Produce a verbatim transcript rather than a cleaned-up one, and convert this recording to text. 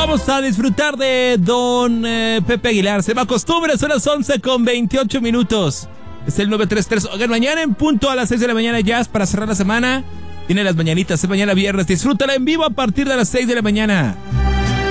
Vamos a disfrutar de don eh, Pepe Aguilar. Se me acostumbra, son las once con veintiocho minutos. Es el nueve tres tres. Oigan, mañana en punto a las seis de la mañana, Jazz, para cerrar la semana. Tiene las mañanitas, es mañana viernes. Disfrútala en vivo a partir de las seis de la mañana.